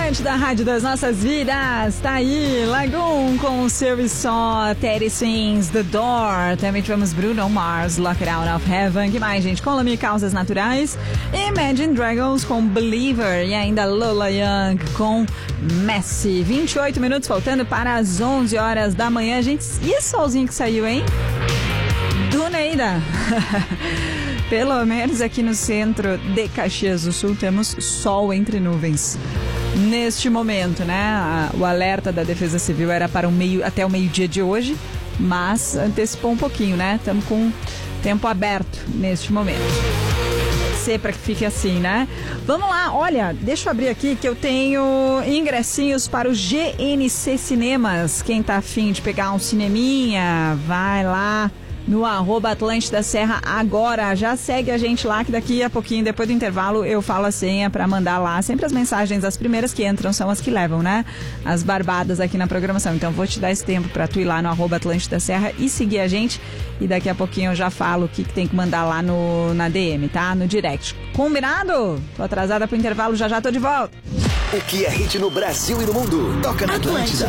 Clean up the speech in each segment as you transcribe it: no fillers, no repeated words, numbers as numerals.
Atlântida, Rádio das Nossas Vidas. Tá aí, Lagoon com o seu e só, Teddy Swims, The Door. Também tivemos Bruno Mars, Lock It Out of Heaven. Que mais, gente? Colombia, Causas Naturais. Imagine Dragons com Believer. E ainda Lola Young com Messi. 28 minutos faltando para as 11 horas da manhã, gente. E esse solzinho que saiu, hein? Do Neida. Pelo menos aqui no centro de Caxias do Sul temos sol entre nuvens. Neste momento, né? O alerta da Defesa Civil era para até o meio-dia de hoje, mas antecipou um pouquinho, né? Estamos com tempo aberto neste momento. Ser para que fique assim, né? Vamos lá, olha, deixa eu abrir aqui que eu tenho ingressinhos para o GNC Cinemas. Quem tá afim de pegar um cineminha, vai lá no @Atlântida Serra agora. Já segue a gente lá que daqui a pouquinho, depois do intervalo, eu falo a senha pra mandar lá. Sempre as mensagens, as primeiras que entram são as que levam, né? As barbadas aqui na programação. Então vou te dar esse tempo pra tu ir lá no @Atlântida Serra e seguir a gente. E daqui a pouquinho eu já falo o que tem que mandar lá na DM, tá? No direct. Combinado? Tô atrasada pro intervalo, já tô de volta. O que é hit no Brasil e no mundo? Toca na Atlântida.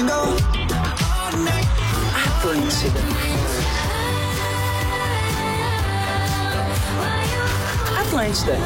Atlântida.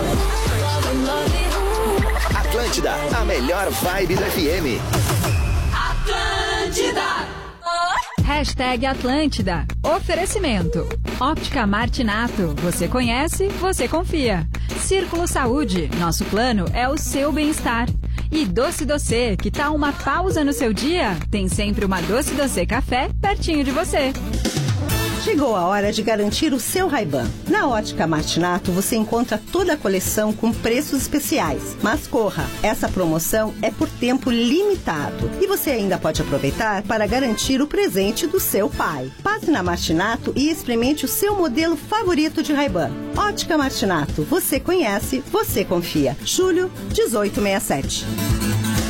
Atlântida, a melhor vibe do FM. Atlântida. Hashtag Atlântida. Oferecimento. Óptica Martinato. Você conhece, você confia. Círculo Saúde. Nosso plano é o seu bem-estar. E Doce Doce, que tal uma pausa no seu dia? Tem sempre uma Doce Doce Café pertinho de você. Chegou a hora de garantir o seu Ray-Ban. Na Ótica Martinato você encontra toda a coleção com preços especiais. Mas corra, essa promoção é por tempo limitado. E você ainda pode aproveitar para garantir o presente do seu pai. Passe na Martinato e experimente o seu modelo favorito de Ray-Ban. Ótica Martinato, você conhece, você confia. Julho 1867.